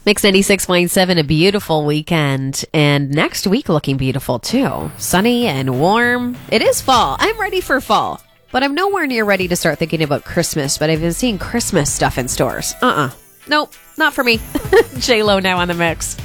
Mix 96.7, a beautiful weekend. And next week looking beautiful too. Sunny and warm. It is fall. I'm ready for fall. But I'm nowhere near ready to start thinking about Christmas. But I've been seeing Christmas stuff in stores. Nope, not for me. J-Lo now on the mix.